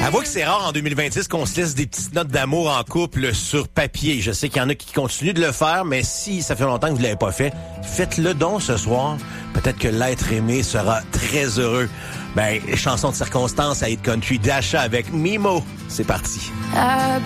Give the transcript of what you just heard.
Avoue que c'est rare en 2026 qu'on se laisse des petites notes d'amour en couple sur papier. Je sais qu'il y en a qui continuent de le faire, mais si ça fait longtemps que vous ne l'avez pas fait, faites-le donc ce soir. Peut-être que l'être aimé sera très heureux. Chanson de circonstance à Hit Country d'Asha avec Mimo. C'est parti.